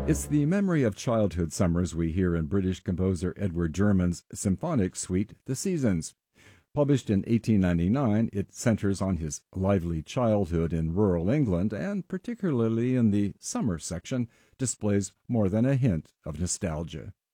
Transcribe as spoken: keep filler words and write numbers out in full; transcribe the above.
It's the memory of childhood summers we hear in British composer Edward German's symphonic suite, The Seasons. Published in eighteen ninety-nine, it centers on his lively childhood in rural England and, particularly in the summer section, displays more than a hint of nostalgia.